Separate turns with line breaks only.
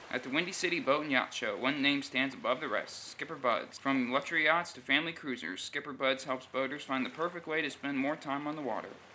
At the Windy City Boat and Yacht Show, one name stands above the rest, Skipper Buds. From luxury yachts to family cruisers, Skipper Buds helps boaters find the perfect way to spend more time on the water.